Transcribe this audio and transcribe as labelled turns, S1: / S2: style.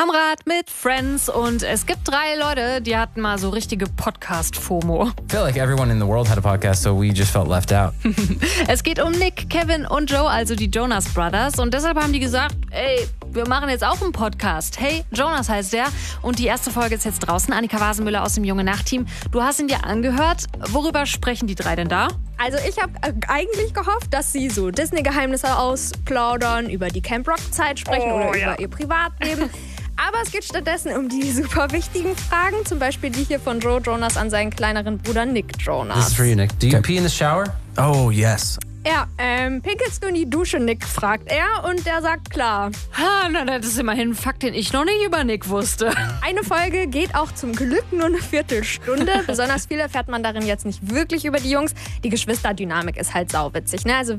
S1: Kamerad mit Friends und es gibt 3 Leute, die hatten mal so richtige Podcast-FOMO.
S2: I feel like everyone in the world had a podcast, so we just felt left out.
S1: Es geht um Nick, Kevin und Joe, also die Jonas Brothers. Und deshalb haben die gesagt, ey, wir machen jetzt auch einen Podcast. Hey, Jonas heißt der. Und die erste Folge ist jetzt draußen. Annika Wasenmüller aus dem Junge Nacht-Team. Du hast ihn dir angehört. Worüber sprechen die 3 denn da?
S3: Also ich habe eigentlich gehofft, dass sie so Disney-Geheimnisse ausplaudern, über die Camp Rock-Zeit sprechen oder über ihr Privatleben. Aber es geht stattdessen um die super wichtigen Fragen, zum Beispiel die hier von Joe Jonas an seinen kleineren Bruder Nick Jonas.
S2: This is for you, Nick. Do you pee in the shower?
S4: Oh, yes.
S3: Ja, pinkelst du in die Dusche, Nick, fragt er und der sagt klar.
S1: Ha, na, das ist immerhin ein Fakt, den ich noch nicht über Nick wusste.
S3: Eine Folge geht auch zum Glück nur eine Viertelstunde. Besonders viel erfährt man darin jetzt nicht wirklich über die Jungs. Die Geschwisterdynamik ist halt sauwitzig, ne? Also